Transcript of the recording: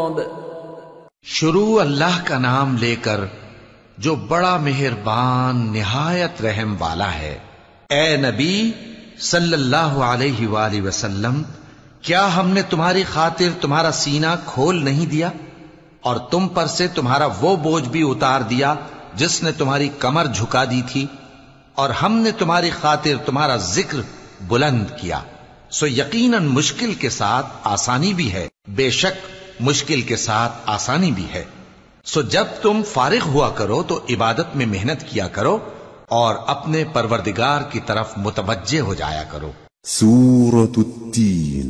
बाद। शुरू अल्लाह का नाम लेकर जो बड़ा मेहरबान निहायत रहम वाला है। ए नबी सल्लल्लाहु अलैहि वसल्लम, क्या हमने तुम्हारी खातिर तुम्हारा सीना खोल नहीं दिया और तुम पर से तुम्हारा वो बोझ भी उतार दिया जिसने तुम्हारी कमर झुका दी थी, और हमने तुम्हारी खातिर तुम्हारा जिक्र बुलंद किया। सो यकीनन मुश्किल के साथ आसानी भी है, बेशक मुश्किल के साथ आसानी भी है। सो जब तुम फारिग हुआ करो तो इबादत में मेहनत किया करो और अपने परवरदिगार की तरफ मुतवज्जे हो जाया करो। सूरत तीन